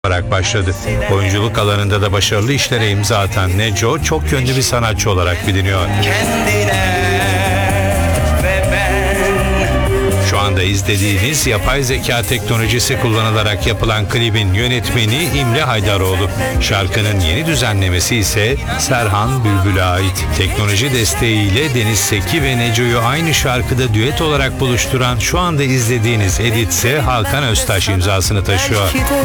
olarak başladı. Oyunculuk alanında da başarılı işlere imza atan Neco çok yönlü bir sanatçı olarak biliniyor. Şu anda izlediğiniz yapay zeka teknolojisi kullanılarak yapılan klibin yönetmeni İmre Haydaroğlu. Şarkının yeni düzenlemesi ise Serhan Bülbül'e ait. Teknoloji desteğiyle Deniz Seki ve Neco'yu aynı şarkıda düet olarak buluşturan şu anda izlediğiniz edit ise Hakan Öztaş imzasını taşıyor.